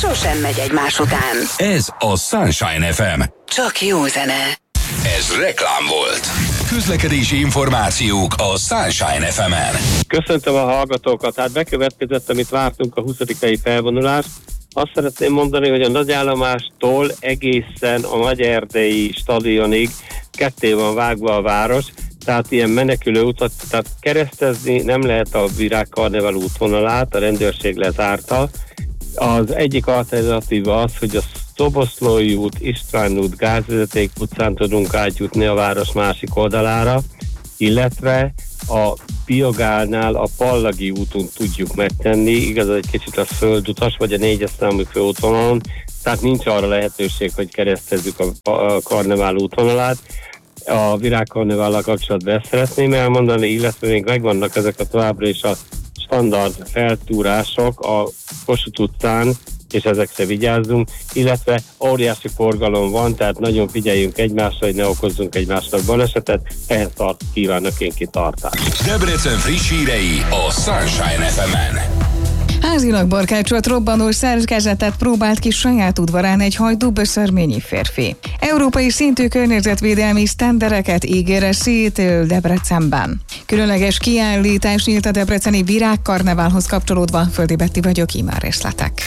sosem megy egymás után. Ez a Sunshine FM. Csak jó zene. Ez reklám volt. Közlekedési információk a Sunshine FM-en. Köszöntöm a hallgatókat. Hát bekövetkezett, amit vártunk, a 20. felvonulás. Azt szeretném mondani, hogy a nagyállomástól egészen a Nagy-Erdélyi stadionig ketté van vágva a város, tehát ilyen menekülő utat, tehát keresztezni nem lehet a Virágkarnevál útvonalát, a rendőrség lezárta. Az egyik alternatíva az, hogy a Szoboszlói út, István út, Gázvezeték utcán tudunk átjutni a város másik oldalára, illetve a Biogálnál a Pallagi úton tudjuk megtenni, igaz, egy kicsit a földutas, vagy a 4-es számú főútvonalon, tehát nincs arra lehetőség, hogy keresztezzük a Karnevál útvonalát. A Virágkarnevállal kapcsolatban ezt szeretném elmondani, illetve még megvannak ezek a továbbra is a standard feltúrások a Kossuth utcán, és ezekre vigyázzunk, illetve óriási forgalom van, tehát nagyon figyeljünk egymásra, hogy ne okozzunk egymásnak balesetet, ehhez kívánok én kitartást. Debrecen friss hírei a Sunshine FM-en. Házilag barkácsolt robbanó szerkezetet próbált ki saját udvarán egy hajdúböszörményi férfi. Európai szintű környezetvédelmi sztendereket ígér a SEATL Debrecenben. Különleges kiállítás nyílt a debreceni Virágkarneválhoz kapcsolódva. Földi Betti vagyok, íme a részletek.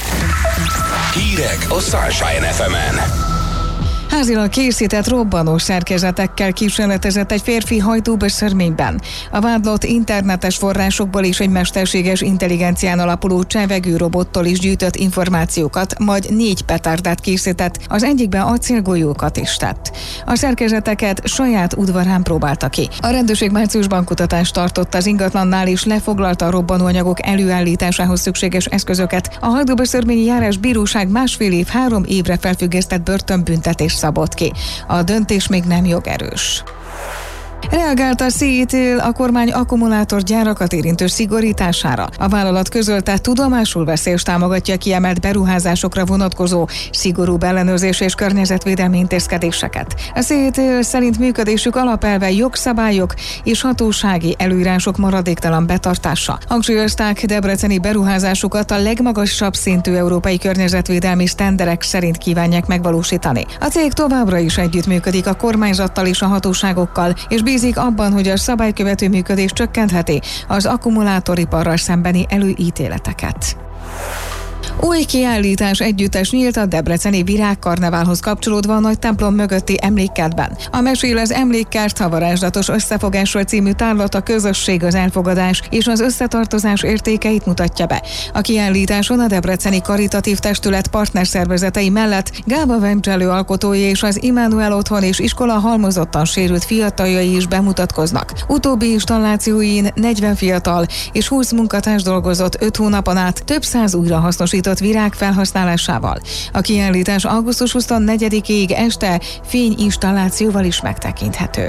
Hírek a Sunshine FM-en. Házilag készített robbanó szerkezetekkel kísérletezett egy férfi hajdúböszörményben. A vádlott internetes forrásokból is egy mesterséges intelligencián alapuló csevegő robottól is gyűjtött információkat, majd 4 petárdát készített, az egyikben acélgolyókat is tett. A szerkezeteket saját udvarán próbálta ki. A rendőrség márciusban kutatást tartott az ingatlannál, és lefoglalta a robbanóanyagok előállításához szükséges eszközöket. A hajdúböszörményi járásbíróság 1,5 év 3 évre felfüggesztett börtönbüntetés szabott ki. A döntés még nem jogerős. Reagált a SEATL a kormány akkumulátorgyárakat érintő szigorítására. A vállalat közölte, tudomásul veszi és támogatja a kiemelt beruházásokra vonatkozó szigorúbb ellenőrzés és környezetvédelmi intézkedéseket. A SEATL szerint működésük alapelve jogszabályok és hatósági előírások maradéktalan betartása. Hangsúlyozták, debreceni beruházásukat a legmagasabb szintű európai környezetvédelmi sztenderek szerint kívánják megvalósítani. A cég továbbra is együttműködik a kormányzattal és a hatóságokkal, és bízik abban, hogy a szabálykövető működés csökkentheti az akkumulátoriparral szembeni előítéleteket. Új kiállítás együttes nyílt a debreceni Virágkarneválhoz kapcsolódva a nagy templom mögötti emlékkertben. A Mesél az emlékkert, a varázslatos összefogásról című tárlat a közösség, az elfogadás és az összetartozás értékeit mutatja be. A kiállításon a debreceni karitatív testület partnerszervezetei mellett Gába Vencselő alkotói és az Immanuel Otthon és Iskola halmozottan sérült fiataljai is bemutatkoznak. Utóbbi installációin 40 fiatal és 20 munkatárs dolgozott 5 hónapon át több száz újrahasznosított virág felhasználásával. A kiállítás augusztus 24-ig este fényinstallációval is megtekinthető.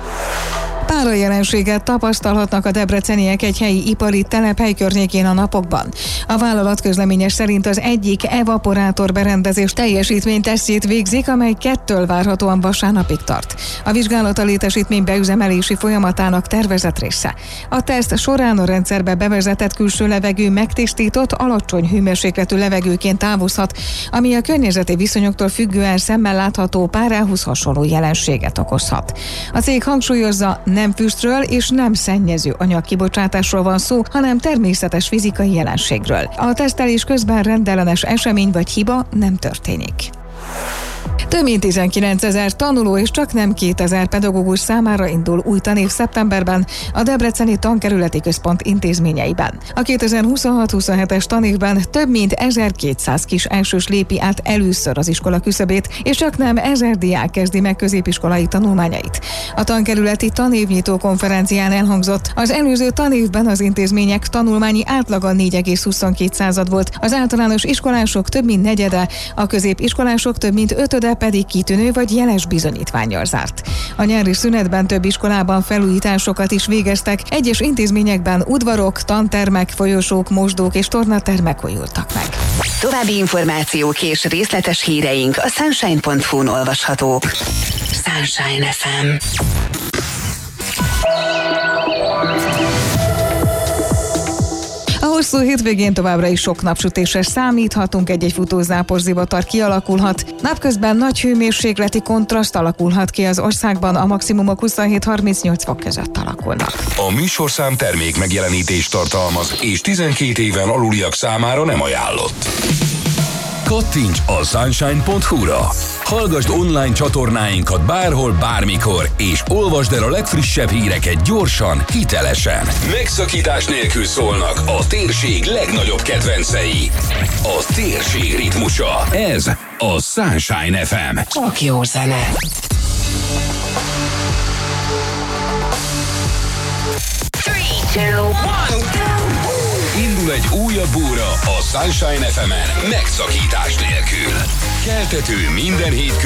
Pára jelenséget tapasztalhatnak a debreceniek egy helyi ipari telephely környékén a napokban. A vállalat közleménye szerint az egyik evaporátor berendezés teljesítménytesztjét végzik, amely 2-től várhatóan vasárnapig tart. A vizsgálat a létesítmény beüzemelési folyamatának tervezett része. A teszt során a rendszerbe bevezetett külső levegő megtisztított, alacsony hőmérsékletű levegőként távozhat, ami a környezeti viszonyoktól függően szemmel látható párához hasonló jelenséget okozhat. A cég hangsúlyozza, nem füstről és nem szennyező anyagkibocsátásról van szó, hanem természetes fizikai jelenségről. A tesztelés közben rendellenes esemény vagy hiba nem történik. Több mint 19 000 tanuló és csaknem 2000 pedagógus számára indul új tanév szeptemberben a Debreceni Tankerületi Központ intézményeiben. A 2026-27-es tanévben több mint 1200 kis elsős lépi át először az iskola küszöbét, és csaknem 1000 diák kezdi meg középiskolai tanulmányait. A tankerületi tanévnyitó konferencián elhangzott, az előző tanévben az intézmények tanulmányi átlaga 4,22 volt, az általános iskolások több mint negyede, a középiskolások több mint ötöde pedig kitűnő vagy jeles bizonyítvánnyal zárt. A nyári szünetben több iskolában felújításokat is végeztek, egyes intézményekben udvarok, tantermek, folyosók, mosdók és tornatermek újultak meg. További információk és részletes híreink a sunshine.hu-n olvashatók. Sunshine FM. Ahhoz Hosszú hétvégén továbbra is sok napsütésre számíthatunk, egy-egy futózápor zivatar kialakulhat. Napközben nagy hőmérsékleti kontraszt alakulhat ki az országban, a maximumok 27-38 fok között alakulnak. A műsorszám termék megjelenítést tartalmaz, és 12 éven aluliak számára nem ajánlott. Kattints a Sunshine.hu-ra! Hallgasd online csatornáinkat bárhol, bármikor, és olvasd el a legfrissebb híreket gyorsan, hitelesen. Megszakítás nélkül szólnak a térség legnagyobb kedvencei. A térség ritmusa. Ez a Sunshine FM. Csak jó zene. Indul egy újabb óra a Sunshine FM-en megszakítás nélkül. Keltető minden hétköznap